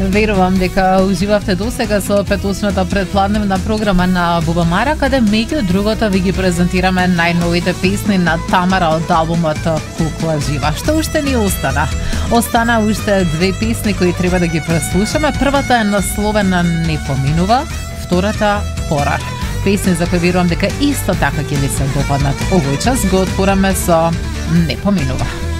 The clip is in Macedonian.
Верувам дека уживавте досега со 5-8-та предпладневна програма на Бубамара, каде меѓу другото ви ги презентираме најновите песни на Тамара од албумот Кукла жива. Што уште ни остана? Остана уште две песни кои треба да ги преслушаме. Првата е насловена Не поминува, втората Хорар. Песни за кои верувам дека исто така ќе ви се допаднат. Овој час го отвораме со Не поминува.